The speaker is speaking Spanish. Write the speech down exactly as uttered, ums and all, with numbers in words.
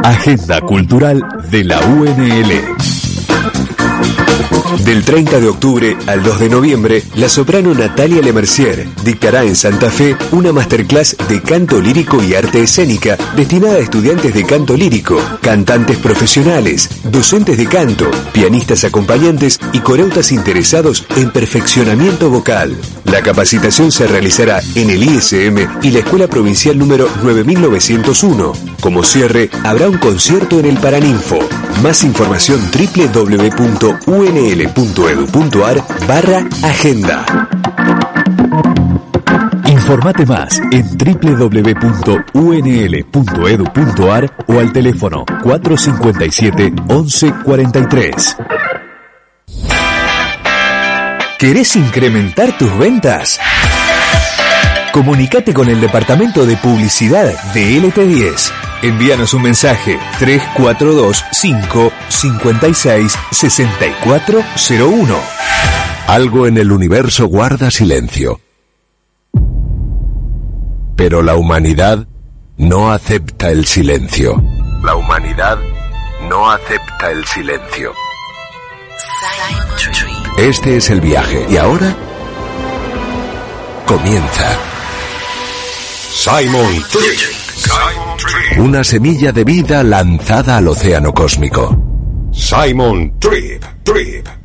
Agenda Cultural de la U N L. Del treinta de octubre al dos de noviembre, la soprano Natalia Lemercier dictará en Santa Fe una masterclass de canto lírico y arte escénica destinada a estudiantes de canto lírico, cantantes profesionales, docentes de canto, pianistas acompañantes y coreutas interesados en perfeccionamiento vocal. La capacitación se realizará en el I S M y la Escuela Provincial número nueve mil novecientos uno. Como cierre, habrá un concierto en el Paraninfo. Más información doble u doble u doble u punto u n l punto e d u punto a r barra agenda. Informate más en doble u doble u doble u punto u n l punto e d u punto a r o al teléfono cuatro cinco siete, once cuarenta y tres. ¿Querés incrementar tus ventas? Comunicate con el departamento de publicidad de L T diez. Envíanos un mensaje tres cuatro dos cinco cinco seis seis cuatro cero uno. Algo en el universo guarda silencio. Pero la humanidad no acepta el silencio. La humanidad no acepta el silencio. Este es el viaje y ahora comienza Simon Trip. Una semilla de vida lanzada al océano cósmico. Simon Trip, Trip.